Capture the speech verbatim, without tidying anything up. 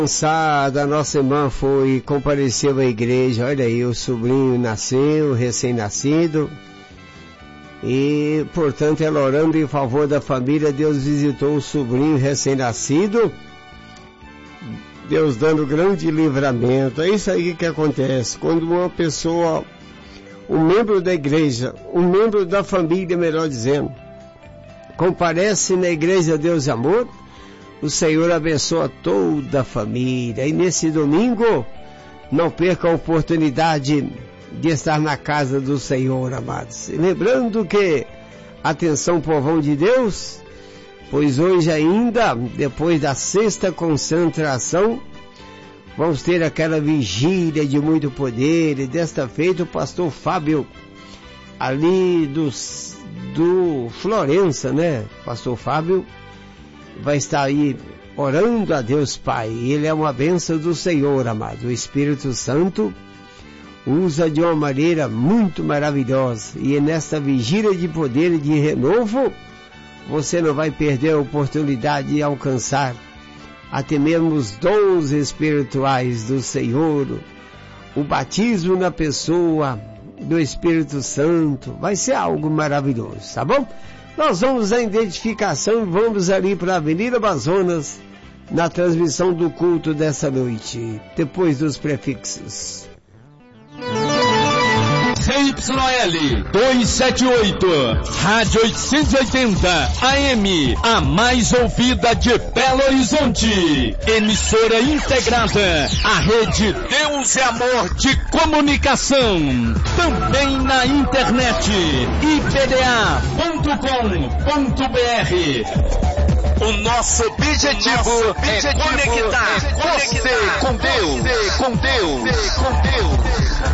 A nossa irmã foi, compareceu à igreja, olha aí, o sobrinho nasceu, recém-nascido, e portanto ela orando em favor da família, Deus visitou o sobrinho recém-nascido, Deus dando grande livramento. É isso aí que acontece, quando uma pessoa, um membro da igreja, um membro da família, melhor dizendo, comparece na igreja Deus e Amor, o Senhor abençoa toda a família. E nesse domingo, não perca a oportunidade de estar na casa do Senhor, amados. E lembrando que, atenção, povão de Deus, pois hoje ainda, depois da sexta concentração, vamos ter aquela vigília de muito poder. E desta feita, o pastor Fábio, ali dos, do Florença, né? Pastor Fábio vai estar aí orando a Deus Pai. Ele é uma bênção do Senhor, amado. O Espírito Santo usa de uma maneira muito maravilhosa. E nesta vigília de poder e de renovo, você não vai perder a oportunidade de alcançar até mesmo os dons espirituais do Senhor, o batismo na pessoa do Espírito Santo. Vai ser algo maravilhoso, tá bom? Nós vamos à identificação, vamos ali para a Avenida Amazonas, na transmissão do culto dessa noite, depois dos prefixos. C Y L duzentos e setenta e oito, Rádio oitocentos e oitenta A M, a mais ouvida de Belo Horizonte. Emissora integrada à rede Deus e Amor de Comunicação. Também na internet, i p d a ponto com ponto b r. O nosso objetivo, o nosso objetivo é conectar, é conectar você com Deus, com Deus, com Deus.